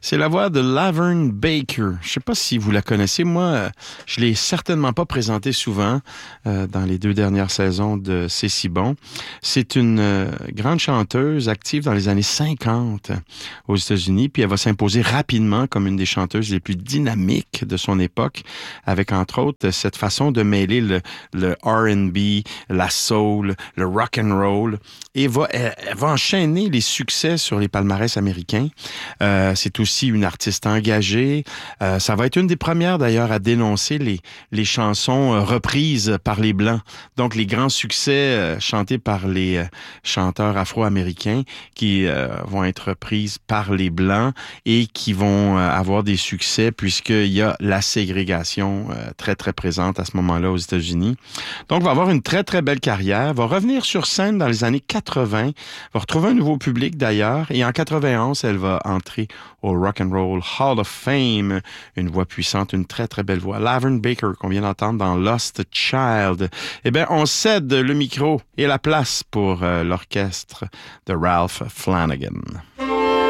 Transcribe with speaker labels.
Speaker 1: C'est la voix de Laverne Baker. Je ne sais pas si vous la connaissez. Moi, je l'ai certainement pas présentée souvent dans les 2 dernières saisons de C'est si bon. C'est une grande chanteuse active dans les années 50 aux États-Unis, puis elle va s'imposer rapidement comme une des chanteuses les plus dynamiques de son époque, avec entre autres cette façon de mêler le R&B, la soul, le rock and roll, et elle va enchaîner les succès sur les palmarès américains. C'est aussi une artiste engagée. Ça va être une des premières d'ailleurs à dénoncer les chansons reprises par les Blancs. Donc les grands succès chantés par les chanteurs afro-américains qui vont être reprises par les Blancs et qui vont avoir des succès puisqu'il y a la ségrégation très très présente à ce moment-là aux États-Unis. Donc va avoir une très très belle carrière, va revenir sur scène dans les années 80, va retrouver un nouveau public d'ailleurs et en 91 elle va entrer au Rock and Roll Hall of Fame. Une voix puissante, une très très belle voix. Laverne Baker qu'on vient d'entendre dans Lost Child. Eh bien, on cède le micro et la place pour l'orchestre de Ralph Flanagan.